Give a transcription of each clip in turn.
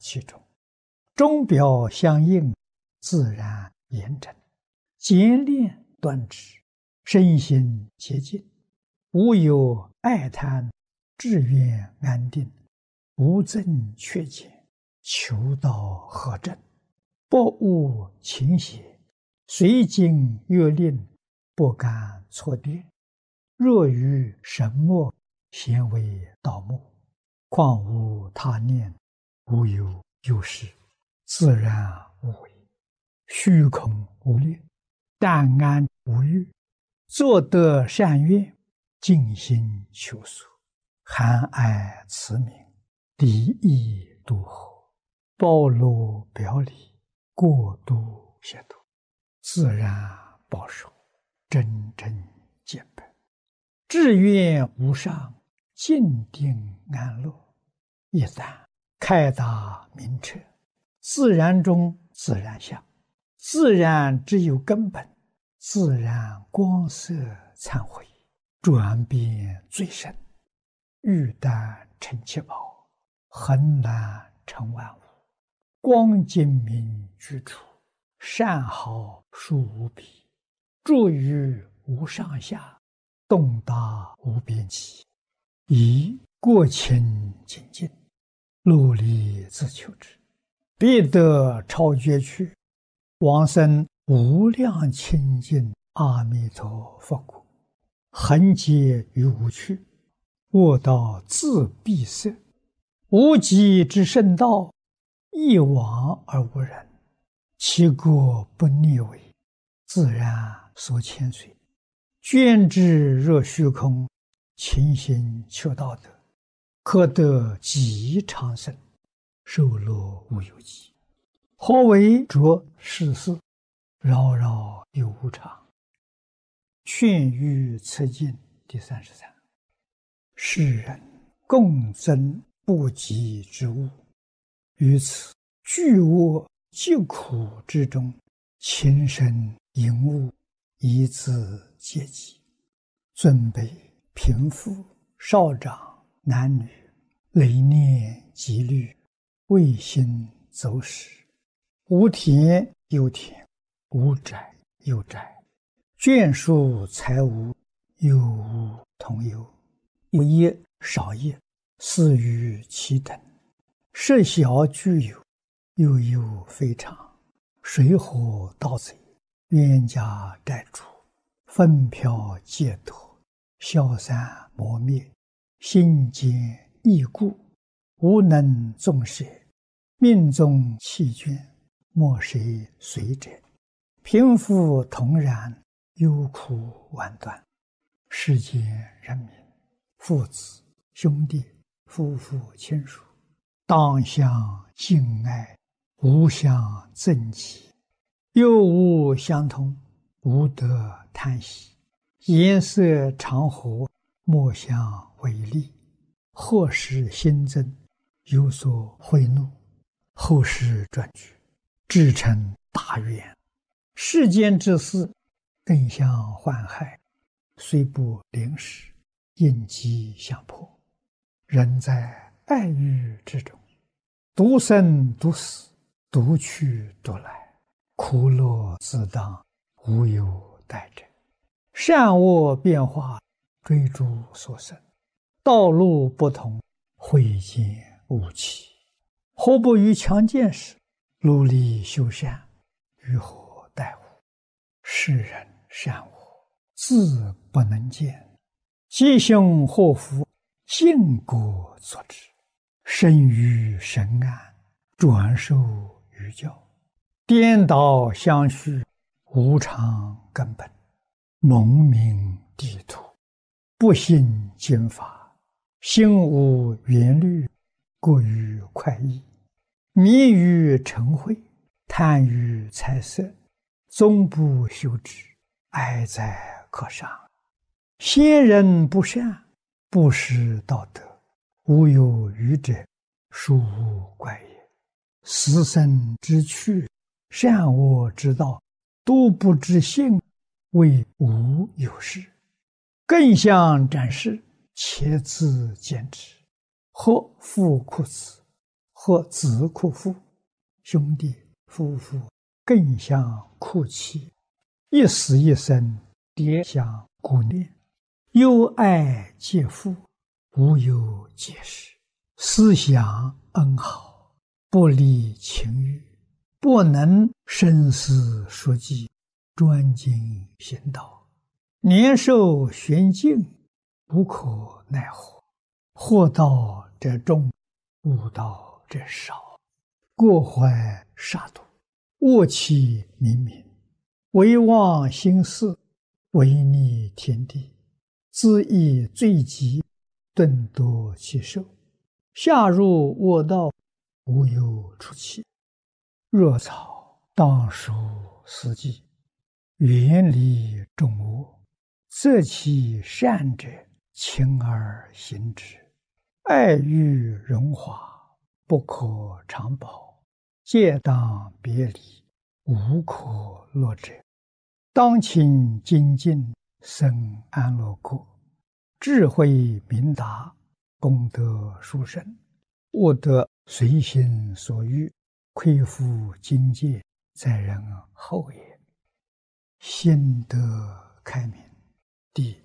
其中，钟表相应，自然严整，简练端直，身心洁净，无有爱贪，志愿安定，无增缺减，求道合正，不误情邪，随经越令，不敢错跌。若于神默，咸为道默，况无他念，无有有事，自然无为，虚空无列，淡安无欲，作得善愿，尽心求索，含爱慈悯，敌意度合，包罗表里，过度协度，自然保守，真正见本，志愿无上，静定安乐。一旦开达明彻，自然中自然相，自然只有根本，自然光色忏悔，转变最深，玉丹成七宝，恒然成万物，光精明居处，善好殊无比，住于无上下，动达无边际，以过清净尽，努力自求之，必得超绝去，往生无量清净阿弥陀佛国，恒劫于无趣，卧道自闭塞，无极之圣道，一往而无人，其国不逆违，自然所牵随，捐之若虚空，勤行求道德，可得极长生，寿乐无有极。何为着世事，扰扰有无常。劝喻此经第33。世人共争不及之物，于此巨恶疾苦之中，情深淫恶，以自戒己。尊卑贫富少长男女，累念积虑，未心走使，无田有田，无宅有宅，眷属财物，有无同有，有业少业，似于其等，设小具有，又有非常，水火盗贼，冤家债主，纷飘劫夺，消散磨灭，心坚易故，无能纵舍，命中弃捐，莫谁随者，贫富同然，忧苦万端。世间人民，父子兄弟，夫妇亲属，当相敬爱，无相憎忌，又无相通，无得贪喜，颜色常和，莫相违逆，或使心增，有所悔怒，后世转举，至成大愿。世间之事，更相患害，虽不临时，应机相迫。人在爱欲之中，独生独死，独去独来，苦乐自当，无有代者。善恶变化，追逐所生，道路不同，慧见无期。何不于强健时，努力修善，于何待乎？世人善恶，自不能见，吉凶祸福，尽果作之。生于神安，转受于教，颠倒相续，无常根本，蒙名地土，不信经法，心无缘虑，过于快意，迷于尘秽，贪于财色，终不修之，哀哉可伤。先人不善，不识道德，无有愚者，殊无怪也。死生之趣，善恶之道，都不知性，谓无有事。更相展示，且自见之，或复库此， 或子哭父，兄弟夫妇更相哭泣，一死一生，迭相顾念，忧爱皆父，无有解释，思想恩好，不离情欲，不能深思熟记，专精行道，年寿玄尽，无可奈何。祸道者众，悟道者少，过怀杀戮，恶气冥冥，唯忘心事，违逆天地，自缢罪极，顿夺其寿，下入恶道，无有出期。若草当属四季，远离众恶，择其善者，勤而行之。爱欲荣华，不可长保，戒当别离，无可乐者。当勤精进，生安乐国，智慧明达，功德殊胜，悟得随心所欲，恢复境界，在人后也。心得开明。第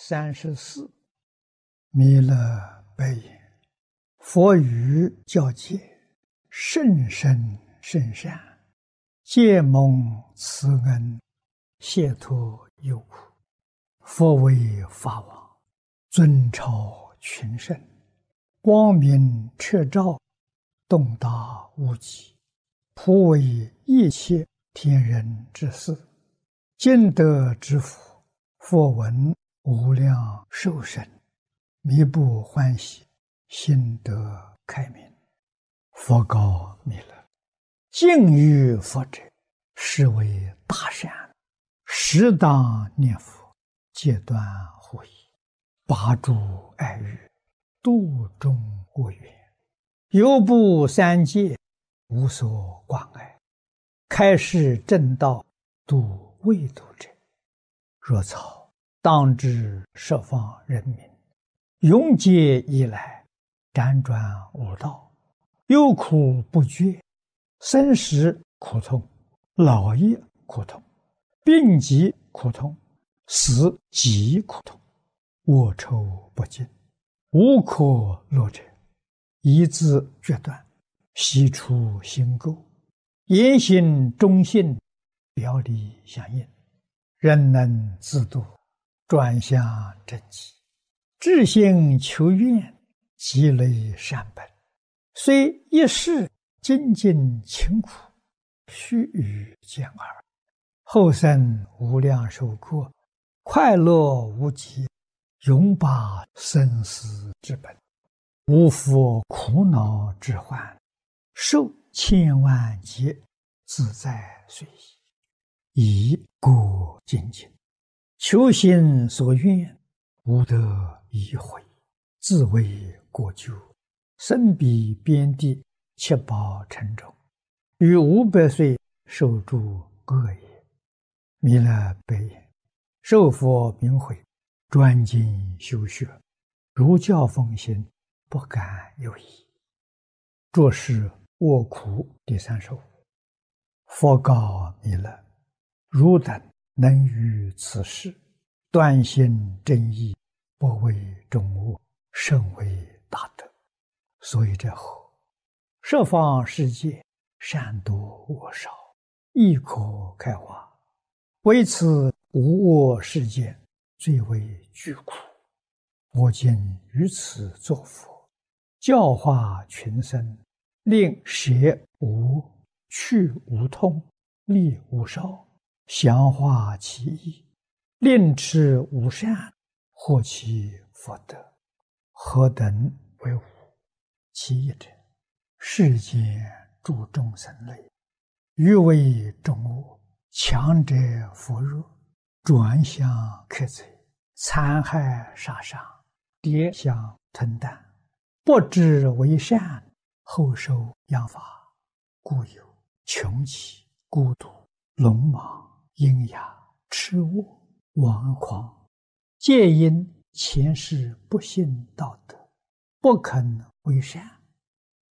34，弥勒白言：佛语教诫，甚深甚善，皆蒙慈恩，解脱忧苦。佛为法王，尊超群圣，光明彻照，洞达无极，普为一切天人之事。今得之福，佛闻无量寿生，弥不欢喜，心得开明。佛告弥勒：敬于佛者，是为大善，适当念佛，戒断护疑，拔诸爱欲，度众恶缘，犹不三界，无所关爱，开示正道，度未度者。若草当知十方人民，永劫以来，辗转无道，忧苦不绝，生时苦痛，老也苦痛，病疾苦痛，死极苦痛，恶臭不尽，无可乐者。一字决断，悉出心垢，言行忠信，表里相应，人能自度，转向正极，至心求愿，积累善本，虽一世精进勤苦，须臾见耳，后生无量寿过，快乐无极，永拔生死之本，无复苦恼之患，受千万劫，自在随意，以故精进，求心所愿，无得已悔，自为过咎，身彼边地，七宝沉重，于500岁受诸恶也。弥勒白言：受佛名诲，专精修学，如教奉行，不敢有疑。着是卧苦第35。佛告弥勒：汝等能于此事，断心正义，不为众恶，甚为大德。所以者何？十方世界，善多恶少，亦可开化。为此无恶世间，最为巨苦。我今于此作佛，教化群生，令舍无，去无痛，利无少，详化其意，令持无善，获其福德。何等为无？其一者，世间诸众生类，欲为众恶，强者扶弱，转向克贼，残害杀伤，迭相吞啖，不知为善，后受殃罚，故有穷奇、孤独、聋盲、阴哑、痴恶、顽狂，皆因前世不信道德，不肯为善，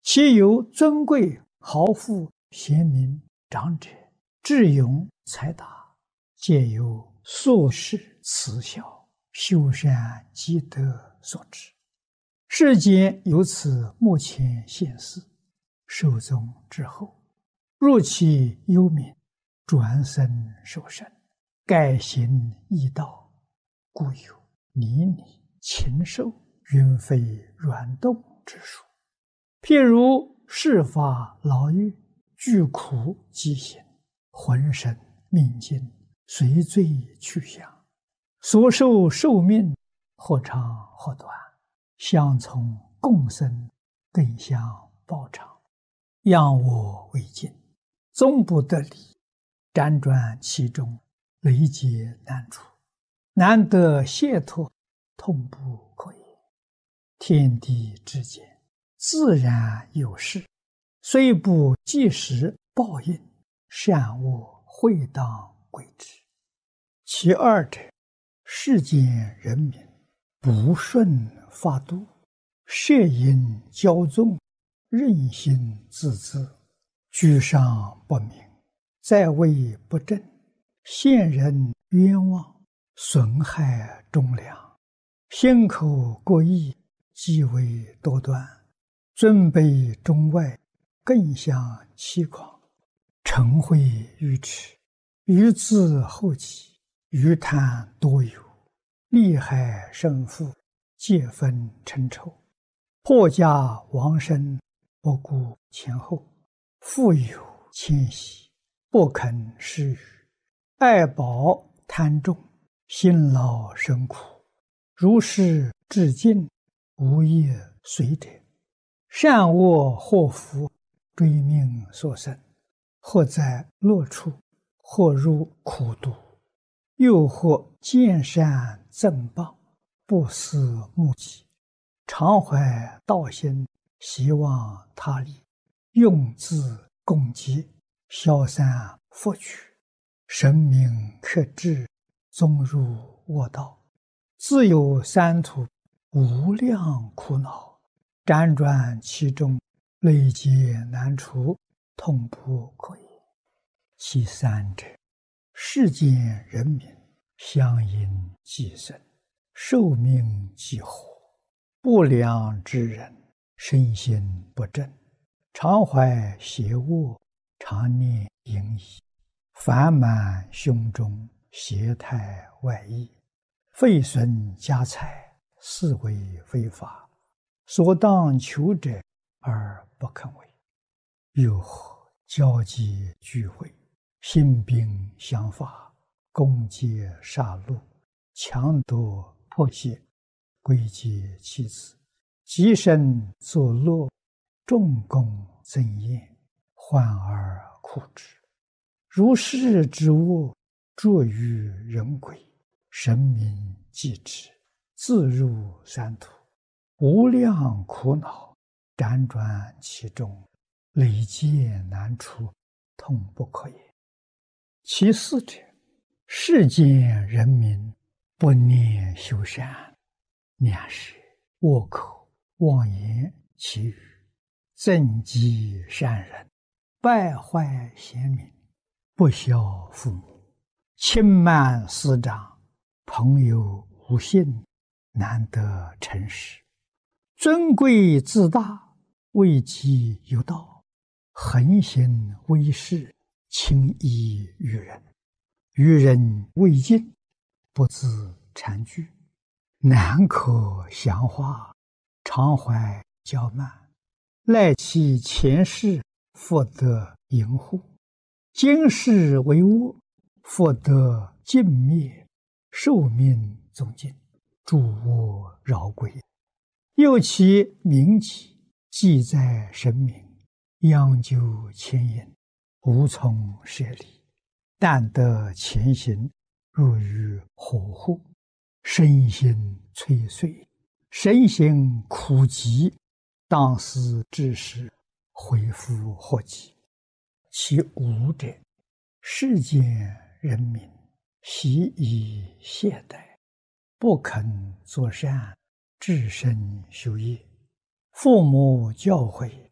其有尊贵豪富贤明长者，智勇才达，皆由宿世慈孝修善积德所致。世间由此目前现世，寿终之后，入其幽冥，转生受生，改行易道，故有泥泞、禽兽、云飞软动之说。譬如世法牢狱，具苦疾行，浑身命尽，随罪去向，所受寿命或长或短，相从共生，更相报偿，仰我为镜，终不得离，辗转其中，累劫难除，难得解脱，痛不可言。天地之间，自然有事，虽不即时报应，善恶会当归之。其二者，世间人民不顺法度，摄引骄纵，任性自恣，居上不明，在位不正，陷人冤枉，损害忠良，心口过意，极为多端，尊卑中外，更相欺诳，嗔恚愚痴，愚自后己，愚贪多有，利害胜负，皆分成仇，破家亡身，不顾前后，富有谦息，不肯施予，爱宝贪重，辛劳生苦，如是至尽，无业随者，善恶祸福，追命所生，或在乐处，或入苦毒，又或见善赠谤，不思目己，常怀道心，希望他利，用自共济，消散福取，神明克制，终入恶道，自有三途，无量苦恼，辗转其中，累劫难除，痛不可言。其三者，世间人民相因寄生，寿命既活，不良之人，身心不正，常怀邪恶，常念淫逸，烦满胸中，邪态外溢，废损家财，是为非法，所当求者而不肯为。又或交际聚会，兴兵相伐，攻击杀戮，强夺迫胁，归结其子，极身作乐，众功增宴，患而苦之。如是之恶，著于人鬼，神明继之，自入三途，无量苦恼，辗转其中，累劫难除，痛不可言。其四者，世间人民不念修善，两舌恶口妄言绮语，增击善人，败坏贤民，不孝父母，轻慢师长，朋友无信，难得诚实，尊贵自大，位极有道，横行威势，轻易于人，于人未尽，不自惭惧，难可详化，常怀骄慢，赖其前世，复得淫护，今世为恶，复得尽灭，寿命终尽，诸恶饶归。又其名己，记在神明，央究牵引，无从舍离，但得前行，入于火户，身心摧碎，身心苦疾，当思之时，恢复祸及。其五者，世间人民习以懈怠，不肯作善，至身修业，父母教诲，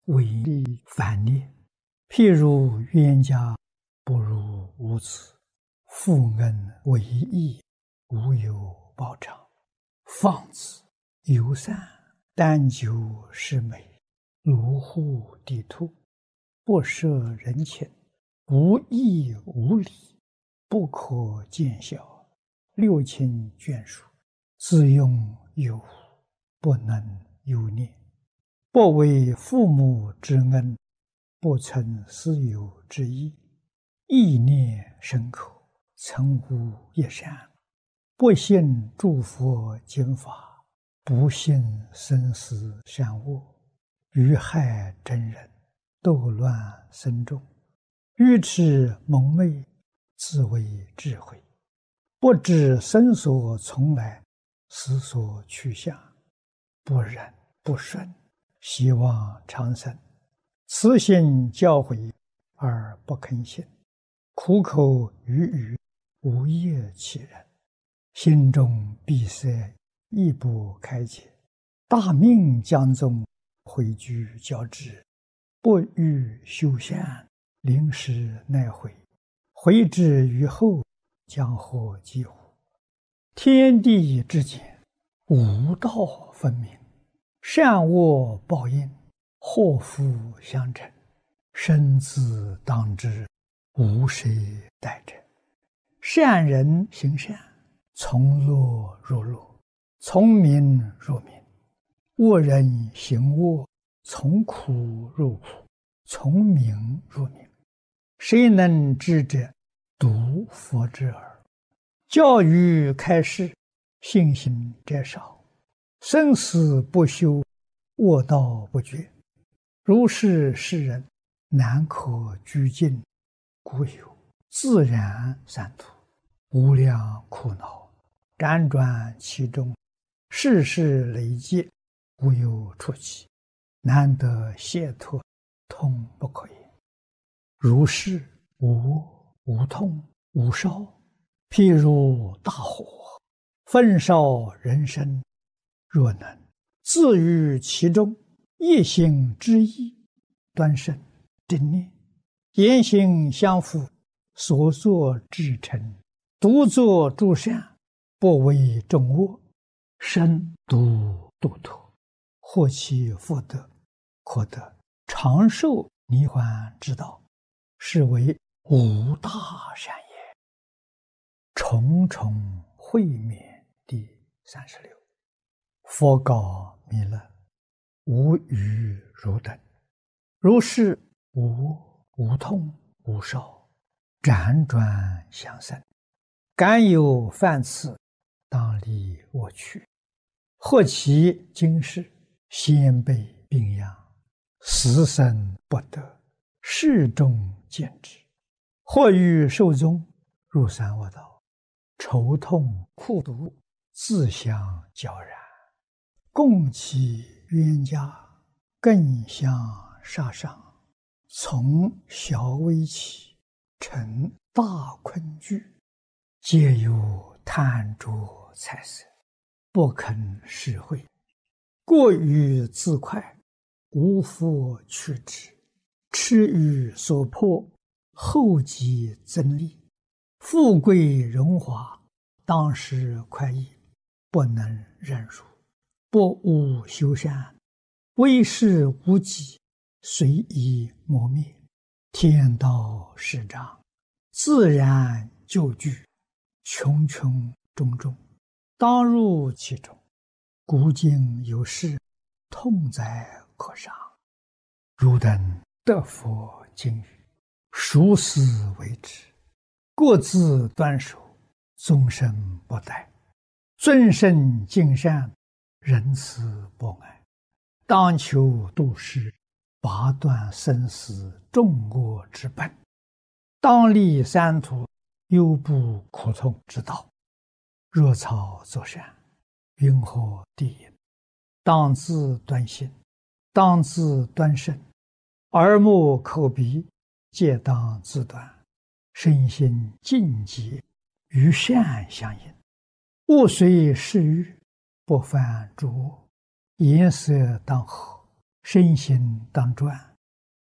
为利反劣。譬如冤家不如无子，负恩为义，无有报偿。放子游散，但求是美，卢户地兔，不涉人情，无义无礼，不可见效，六亲眷属，自用有无，不能有念。不为父母之恩，不存私有之意，意念深刻，曾无一善。不信诸佛经法，不信生死善恶，愚害真人，斗乱僧众，愚痴蒙昧，自为智慧，不知生所从来，死所去向，不忍不顺，希望长生，慈心教诲而不肯信，苦口语语，无业其人，心中闭塞，亦不开解，大命将终，回居交织，不欲修善，临时奈悔，回之于后，将何及乎？天地之间，无道分明，善恶报应，祸福相承，生自当之，无谁代者。善人行善，从乐入乐，从名入名；恶人行恶，从苦入苦，从名入名。谁能知者？独佛之耳。教育开示，信心者少，生死不休，恶道不绝。如是世人，难可居尽，故有自然三途，无量苦恼，辗转其中，世事累积，无有出期，难得解脱，痛不可言。如是无无痛无烧，譬如大火，焚烧人身，若能自于其中，一心之意，端慎正念，言行相符，所作至诚，独作诸善，不为众恶，身独度脱，获其福德，可得长寿涅槃之道，是为无大善也。重重会面第36。佛告弥勒：无余汝等，如是无无痛无烧，辗转相生，敢有犯次，当离我去。或其今世，先辈病殃，死生不得，世中见之；或欲寿终，入三恶道，愁痛苦毒，自相交然，共其冤家，更相杀伤，从小微起，成大困惧，皆有贪着财色，不肯施惠，过于自快，无复去之，痴于所迫，后继增利，富贵荣华，当时快意，不能忍辱，不务修善，为事无己，随意磨灭，天道始彰，自然就具，穷穷种种，当入其中。古今有事，痛哉可伤。汝等得佛经语，熟思为之，各自端守，终身不殆，尊圣敬善，仁慈博爱，当求度世，拔断生死众恶之本，当立三途，忧怖苦痛之道。若草作善，云何地也？当自端心，当自端身，耳目口鼻皆当自端，身心净洁，与善相应，勿随世欲，不犯诸恶，颜色当和， 身心当转。